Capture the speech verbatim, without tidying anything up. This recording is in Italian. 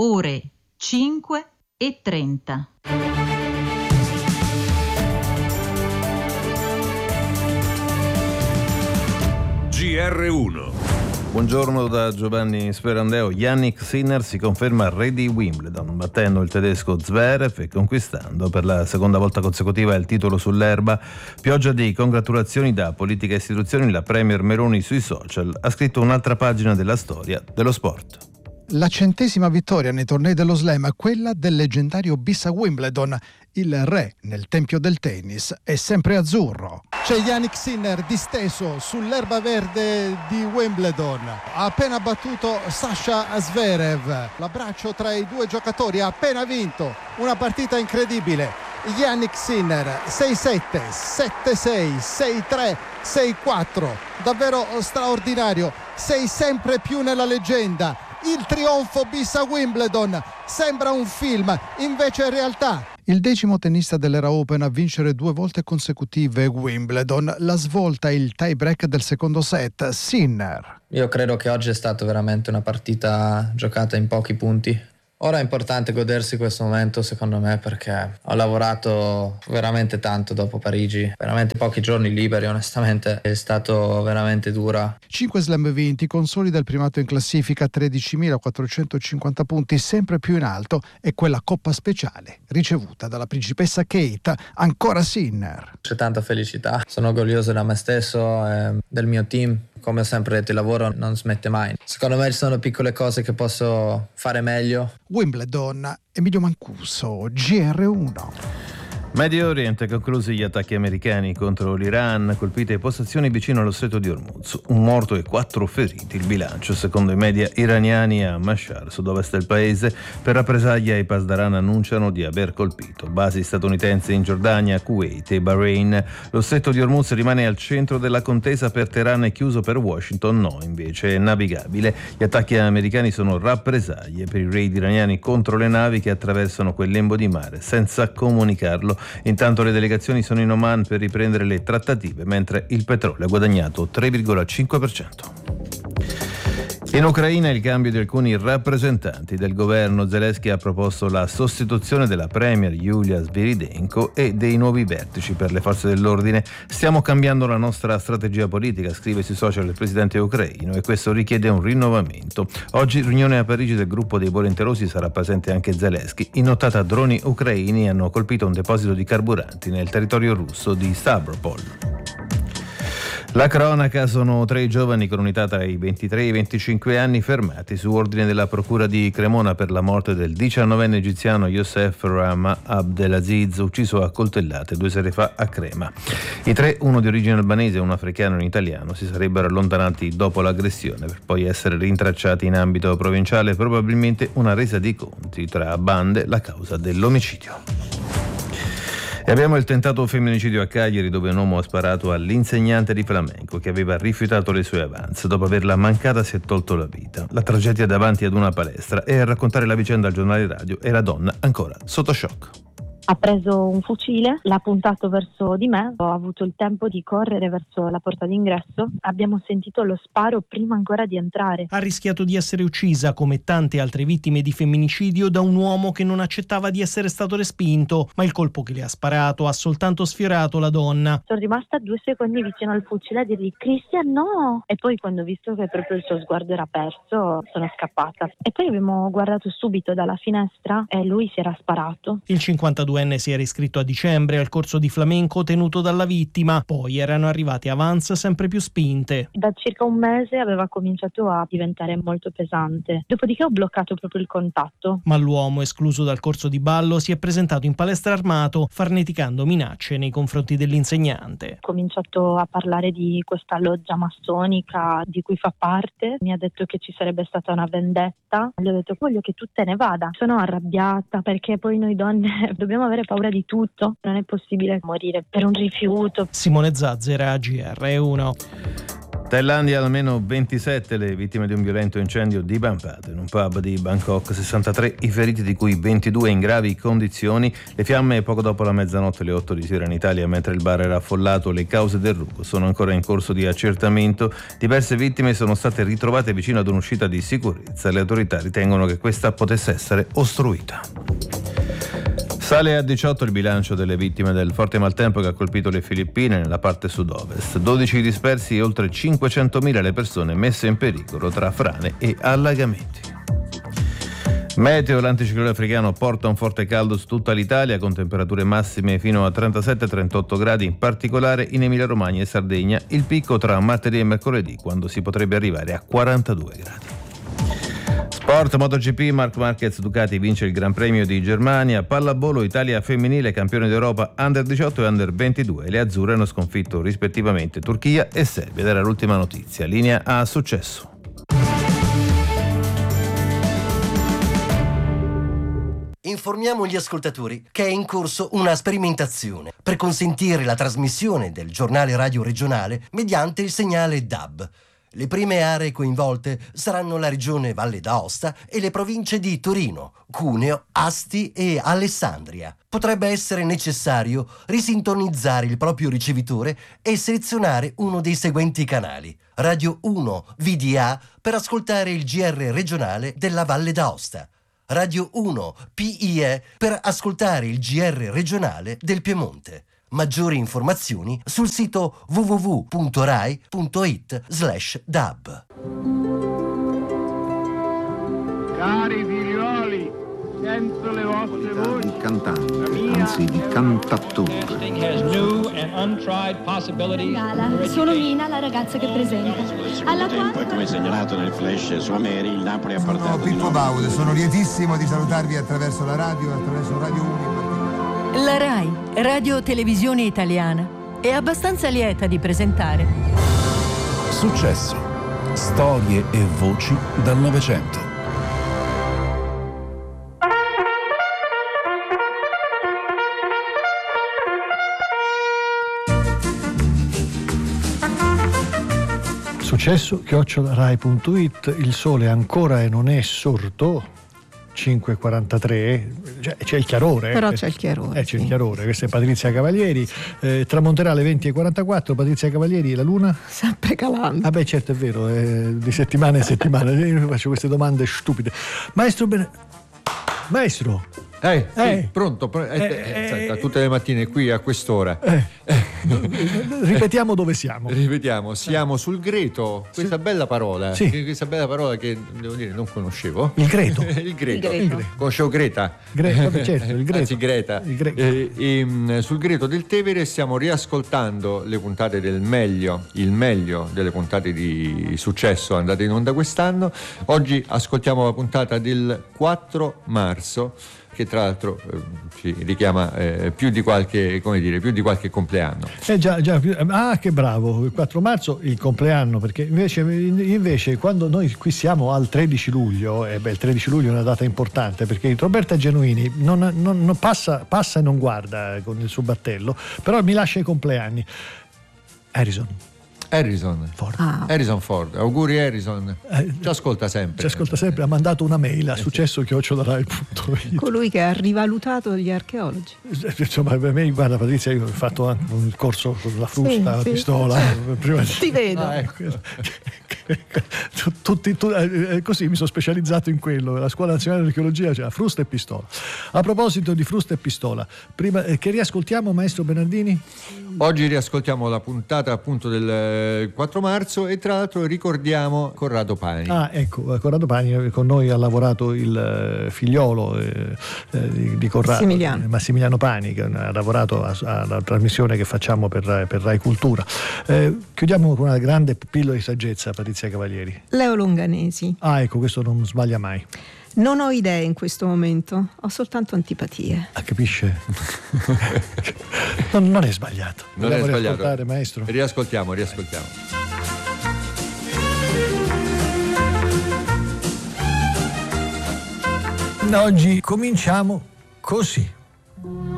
ore cinque e trenta. G R uno. Buongiorno da Giovanni Sperandeo. Jannik Sinner si conferma re di Wimbledon, battendo il tedesco Zverev e conquistando per la seconda volta consecutiva il titolo sull'erba. Pioggia di congratulazioni da politica e istituzioni. La premier Meloni sui social ha scritto un'altra pagina della storia dello sport. La centesima vittoria nei tornei dello slam, quella del leggendario bis a Wimbledon. Il re nel tempio del tennis è sempre azzurro. C'è Jannik Sinner disteso sull'erba verde di Wimbledon. Ha appena battuto Sasha Zverev. L'abbraccio tra i due giocatori, ha appena vinto una partita incredibile. Jannik Sinner sei sette, sette sei, sei tre, sei quattro. Davvero straordinario. Sei sempre più nella leggenda. Il trionfo bis a Wimbledon sembra un film, invece è realtà. Il decimo tennista dell'era Open a vincere due volte consecutive Wimbledon. La svolta e il tie break del secondo set. Sinner. Io credo che oggi è stata veramente una partita giocata in pochi punti. Ora è importante godersi questo momento, secondo me, perché ho lavorato veramente tanto dopo Parigi, veramente pochi giorni liberi, onestamente è stato veramente dura. Cinque slam vinti, consolida il primato in classifica, tredicimilaquattrocentocinquanta punti, sempre più in alto, e quella coppa speciale ricevuta dalla principessa Kate. Ancora Sinner. C'è tanta felicità, sono orgoglioso da me stesso e del mio team. Come ho sempre detto, il lavoro non smette mai. Secondo me ci sono piccole cose che posso fare meglio. Wimbledon, Emilio Mancuso, G R uno. Medio Oriente, conclusi gli attacchi americani contro l'Iran, colpite postazioni vicino allo stretto di Hormuz. Un morto e quattro feriti il bilancio, secondo i media iraniani a Mashhad, sud-ovest del paese. Per rappresaglia i Pasdaran annunciano di aver colpito basi statunitensi in Giordania, Kuwait e Bahrain. Lo stretto di Hormuz rimane al centro della contesa, per Teheran è chiuso, per Washington no, invece è navigabile. Gli attacchi americani sono rappresaglie per i raid iraniani contro le navi che attraversano quel lembo di mare senza comunicarlo. Intanto le delegazioni sono in Oman per riprendere le trattative, mentre il petrolio ha guadagnato tre virgola cinque per cento. In Ucraina il cambio di alcuni rappresentanti del governo. Zelensky ha proposto la sostituzione della premier Yulia Sviridenko e dei nuovi vertici per le forze dell'ordine. Stiamo cambiando la nostra strategia politica, scrive sui social il presidente ucraino, e questo richiede un rinnovamento. Oggi riunione a Parigi del gruppo dei volenterosi, sarà presente anche Zelensky. In nottata droni ucraini hanno colpito un deposito di carburanti nel territorio russo di Stavropol. La cronaca: sono tre giovani con unità tra i ventitré e i venticinque anni fermati su ordine della procura di Cremona per la morte del diciannovenne egiziano Youssef Rama Abdelaziz, ucciso a coltellate due sere fa a Crema. I tre, uno di origine albanese e un africano e un italiano, si sarebbero allontanati dopo l'aggressione per poi essere rintracciati in ambito provinciale, probabilmente una resa di conti tra bande, la causa dell'omicidio. E abbiamo il tentato femminicidio a Cagliari, dove un uomo ha sparato all'insegnante di flamenco che aveva rifiutato le sue avance. Dopo averla mancata si è tolto la vita. La tragedia davanti ad una palestra, e a raccontare la vicenda al giornale radio è la donna ancora sotto shock. Ha preso un fucile, l'ha puntato verso di me, ho avuto il tempo di correre verso la porta d'ingresso, abbiamo sentito lo sparo prima ancora di entrare. Ha rischiato di essere uccisa, come tante altre vittime di femminicidio, da un uomo che non accettava di essere stato respinto, ma il colpo che le ha sparato ha soltanto sfiorato la donna. Sono rimasta due secondi vicino al fucile a dirgli: Cristian, no! E poi, quando ho visto che proprio il suo sguardo era perso, sono scappata. E poi abbiamo guardato subito dalla finestra e lui si era sparato. Il cinquantaduenne si era iscritto a dicembre al corso di flamenco tenuto dalla vittima, poi erano arrivate avance sempre più spinte. Da circa un mese aveva cominciato a diventare molto pesante, dopodiché ho bloccato proprio il contatto. Ma l'uomo, escluso dal corso di ballo, si è presentato in palestra armato, farneticando minacce nei confronti dell'insegnante. Ho cominciato a parlare di questa loggia massonica di cui fa parte, mi ha detto che ci sarebbe stata una vendetta, gli ho detto: voglio che tu te ne vada. Sono arrabbiata perché poi noi donne dobbiamo avere paura di tutto, non è possibile morire per un rifiuto. Simone Zazzera, G R uno. Thailandia, almeno ventisette le vittime di un violento incendio divampato in un pub di Bangkok, sessantatré i feriti di cui ventidue in gravi condizioni. Le fiamme poco dopo la mezzanotte, le otto di sera in Italia, mentre il bar era affollato. Le cause del rogo sono ancora in corso di accertamento. Diverse vittime sono state ritrovate vicino ad un'uscita di sicurezza. Le autorità ritengono che questa potesse essere ostruita. Sale a diciotto il bilancio delle vittime del forte maltempo che ha colpito le Filippine nella parte sud-ovest. dodici dispersi e oltre cinquecentomila le persone messe in pericolo tra frane e allagamenti. Meteo, l'anticiclone africano porta un forte caldo su tutta l'Italia con temperature massime fino a trentasette trentotto gradi, in particolare in Emilia-Romagna e Sardegna. Il picco tra martedì e mercoledì, quando si potrebbe arrivare a quarantadue gradi. Sport, MotoGP, Marc Marquez Ducati vince il Gran Premio di Germania. Pallavolo, Italia femminile campione d'Europa under diciotto e under ventidue. Le azzurre hanno sconfitto rispettivamente Turchia e Serbia. Ed era l'ultima notizia. Linea a Successo. Informiamo gli ascoltatori che è in corso una sperimentazione per consentire la trasmissione del giornale radio regionale mediante il segnale D A B. Le prime aree coinvolte saranno la regione Valle d'Aosta e le province di Torino, Cuneo, Asti e Alessandria. Potrebbe essere necessario risintonizzare il proprio ricevitore e selezionare uno dei seguenti canali: Radio uno V D A per ascoltare il G R regionale della Valle d'Aosta, Radio uno P I E per ascoltare il G R regionale del Piemonte. Maggiori informazioni sul sito w w w punto rai punto it slash d a b. Cari figlioli, sento le vostre voci. Di cantante, anzi di cantattore. Gala, sono Mina, la ragazza che presenta. Alla quale... Come segnalato nel flash su Ameri, il Napoli ha portato. Sono Pippo Baudo, sono lietissimo di salutarvi attraverso la radio e attraverso Radio uno. La RAI, Radio Televisione Italiana, è abbastanza lieta di presentare Successo. Storie e voci dal Novecento. Successo, chiocciola rai punto it. Il sole ancora e non è sorto. cinque e quarantatré, c'è, c'è il chiarore. Però c'è il chiarore. Eh, c'è sì. il chiarore, questa è Patrizia Cavalieri. Eh, tramonterà alle venti e quarantaquattro. Patrizia Cavalieri, la luna? Sempre calando. Ah beh, certo, è vero, eh, di settimana in settimana. Io faccio queste domande stupide. Maestro Ben... Maestro! Eh, sì, eh, pronto, pr- eh, eh, eh, tutte le mattine qui a quest'ora. Eh. Ripetiamo dove siamo. Ripetiamo, siamo sul greto, questa sì. bella parola, sì. questa bella parola che devo dire non conoscevo. Il greto. il, greto. il greto. Conoscevo Greta. Greta, certo, il greto. Anzi, Greta. Il greto. Eh, e, sul greto del Tevere stiamo riascoltando le puntate del meglio, il meglio delle puntate di Successo andate in onda quest'anno. Oggi ascoltiamo la puntata del quattro marzo, che tra l'altro eh, ci richiama eh, più di qualche, come dire, più di qualche compleanno. Eh già, già, ah che bravo, il quattro marzo il compleanno, perché invece, invece quando noi qui siamo al tredici luglio, e eh beh, il tredici luglio è una data importante perché Roberta Genuini non, non, non passa, passa e non guarda con il suo battello, però mi lascia i compleanni. Harrison. Harrison Ford. Ah. Harrison Ford, auguri Harrison, ci ascolta sempre. Ci ascolta sempre, ha mandato una mail a successo chiocciola rai punto it. Colui che ha rivalutato gli archeologi. Insomma, per me, guarda Patrizia, io ho fatto anche un corso con la frusta, sì, la sì. pistola. Prima di... Ti vedo. Ah, ecco. Tutti, tu, eh, così mi sono specializzato in quello. La Scuola Nazionale di Archeologia c'era frusta e pistola. A proposito di frusta e pistola, prima, eh, che riascoltiamo, maestro Bernardini? Oggi riascoltiamo la puntata appunto del quattro marzo e tra l'altro ricordiamo Corrado Pani. Ah, ecco, Corrado Pani, con noi ha lavorato il figliolo eh, eh, di, di Corrado, Massimiliano. Massimiliano Pani, che ha lavorato alla trasmissione che facciamo per, per Rai Cultura. Eh, chiudiamo con una grande pillola di saggezza, Patrizia Cavalieri. Leo Longanesi. Ah, ecco, questo non sbaglia mai. Non ho idee in questo momento, ho soltanto antipatie. Ah, capisce? non, non è sbagliato. Non Dobbiamo è sbagliato. Maestro. Riascoltiamo, riascoltiamo. Oggi cominciamo così.